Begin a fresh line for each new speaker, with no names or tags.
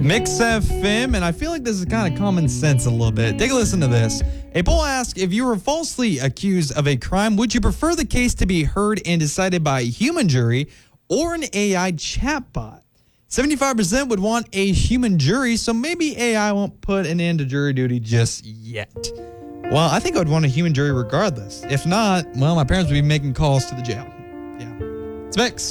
Mix FM, and I feel like this is kind of common sense a little bit. Take a listen to this. A poll asked, if you were falsely accused of a crime, would you prefer the case to be heard and decided by a human jury or an AI chatbot? 75% would want a human jury, so maybe AI won't put an end to jury duty just yet. Well, I think I would want a human jury regardless. If not, well, my parents would be making calls to the jail. Yeah. It's Mix.